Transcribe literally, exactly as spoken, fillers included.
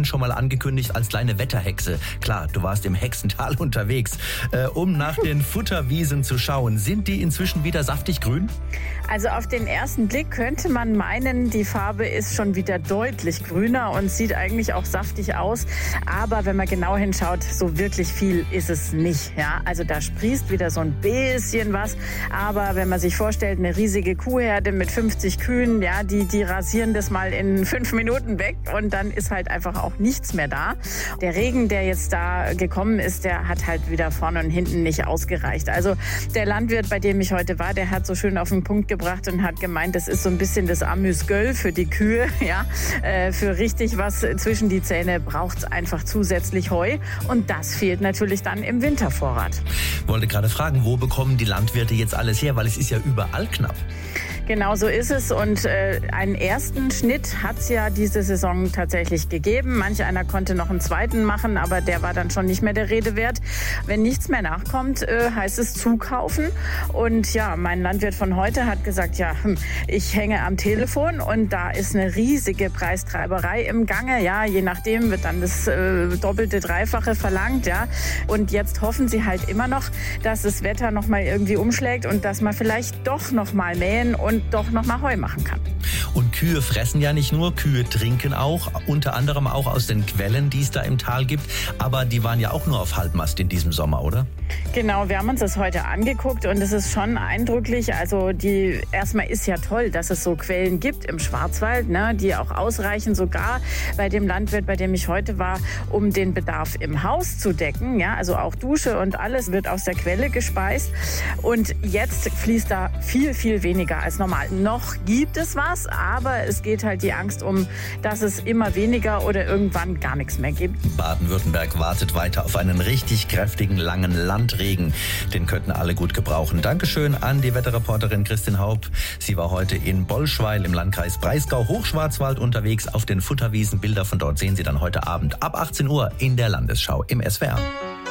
vorhin schon mal angekündigt als kleine Wetterhexe. Klar, du warst im Hexental unterwegs, äh, um nach den Futterwiesen zu schauen. Sind die inzwischen wieder saftig grün? Also auf den ersten Blick könnte man meinen, die Farbe ist schon wieder deutlich grüner und sieht eigentlich auch saftig aus. Aber wenn man genau hinschaut, so wirklich viel ist es nicht. Ja, also da sprießt wieder so ein bisschen was. Aber wenn man sich vorstellt, eine riesige Kuhherde mit fünfzig Kühen, ja, die, die rasieren das mal in fünf Minuten weg und dann ist halt einfach auch nichts mehr da. Der Regen, der jetzt da gekommen ist, der hat halt wieder vorne und hinten nicht ausgereicht. Also der Landwirt, bei dem ich heute war, der hat so schön auf den Punkt gebracht und hat gemeint, das ist so ein bisschen das Amüsgöl für die Kühe. Ja, äh, für richtig was zwischen die Zähne braucht es einfach zusätzlich Heu und das fehlt natürlich dann im Wintervorrat. Ich wollte gerade fragen, wo bekommen die Landwirte jetzt alles her, weil es ist ja überall knapp. Genau so ist es und äh, einen ersten Schnitt hat es ja diese Saison tatsächlich gegeben. Manch einer konnte noch einen zweiten machen, aber der war dann schon nicht mehr der Rede wert. Wenn nichts mehr nachkommt, äh, heißt es zukaufen. Und ja, mein Landwirt von heute hat gesagt, ja, ich hänge am Telefon und da ist eine riesige Preistreiberei im Gange. Ja, je nachdem wird dann das äh, doppelte, dreifache verlangt. Ja, und jetzt hoffen sie halt immer noch, dass das Wetter noch mal irgendwie umschlägt und dass man vielleicht doch noch mal mähen und und doch noch mal Heu machen kann. Und Kühe fressen ja nicht nur, Kühe trinken auch, unter anderem auch aus den Quellen, die es da im Tal gibt. Aber die waren ja auch nur auf Halbmast in diesem Sommer, oder? Genau, wir haben uns das heute angeguckt und es ist schon eindrücklich. Also die erstmal ist ja toll, dass es so Quellen gibt im Schwarzwald, ne, die auch ausreichen, sogar bei dem Landwirt, bei dem ich heute war, um den Bedarf im Haus zu decken. Ja, also auch Dusche und alles wird aus der Quelle gespeist. Und jetzt fließt da viel, viel weniger als normal. Noch gibt es was, aber es geht halt die Angst um, dass es immer weniger oder irgendwann gar nichts mehr gibt. Baden-Württemberg wartet weiter auf einen richtig kräftigen, langen Landregen. Den könnten alle gut gebrauchen. Dankeschön an die Wetterreporterin Christin Haupt. Sie war heute in Bollschweil im Landkreis Breisgau, Hochschwarzwald unterwegs auf den Futterwiesen. Bilder von dort sehen Sie dann heute Abend ab achtzehn Uhr in der Landesschau im S W R.